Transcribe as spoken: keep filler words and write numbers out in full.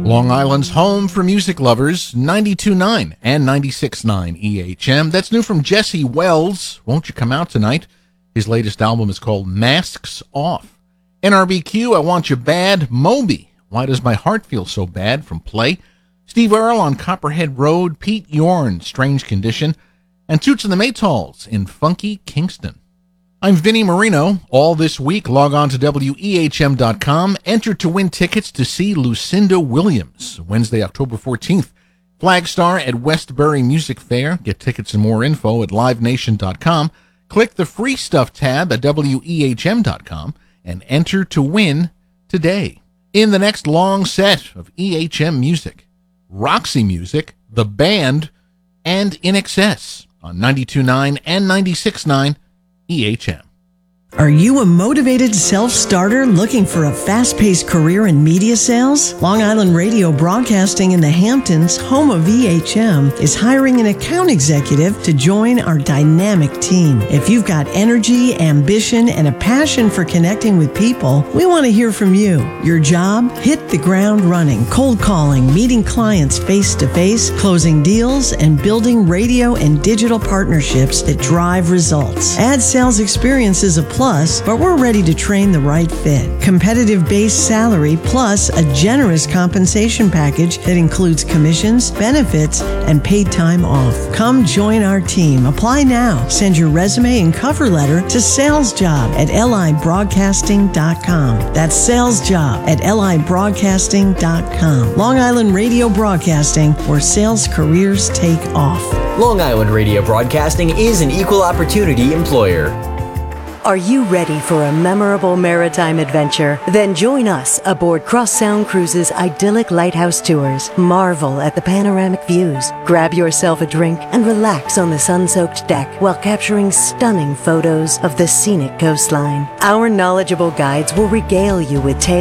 Long Island's home for music lovers, ninety-two point nine and ninety-six point nine E H M. That's new from Jesse Wells. Won't You Come Out Tonight? His latest album is called Masks Off. N R B Q, I Want You Bad. Moby, Why Does My Heart Feel So Bad? From Play. Steve Earle on Copperhead Road. Pete Yorn, Strange Condition. And Toots and the Maytals in Funky Kingston. I'm Vinnie Marino. All this week, log on to W E H M dot com. Enter to win tickets to see Lucinda Williams, Wednesday, October fourteenth. Flagstar at Westbury Music Fair. Get tickets and more info at live nation dot com. Click the free stuff tab at W E H M dot com and enter to win today. In the next long set of E H M music, Roxy Music, The Band, and In Excess on ninety-two point nine and ninety-six point nine E H M. Are you a motivated self-starter looking for a fast-paced career in media sales? Long Island Radio Broadcasting in the Hamptons, home of E H M, is hiring an account executive to join our dynamic team. If you've got energy, ambition, and a passion for connecting with people, we want to hear from you. Your job? Hit the ground running, cold calling, meeting clients face-to-face, closing deals, and building radio and digital partnerships that drive results. Ad sales experience is a plus, but we're ready to train the right fit. Competitive base salary plus a generous compensation package that includes commissions, benefits, and paid time off. Come join our team. Apply now. Send your resume and cover letter to salesjob at L I broadcasting dot com. That's salesjob at L I broadcasting dot com. Long Island Radio Broadcasting, where sales careers take off. Long Island Radio Broadcasting is an equal opportunity employer. Are you ready for a memorable maritime adventure? Then join us aboard Cross Sound Cruises' idyllic lighthouse tours. Marvel at the panoramic views. Grab yourself a drink and relax on the sun-soaked deck while capturing stunning photos of the scenic coastline. Our knowledgeable guides will regale you with tales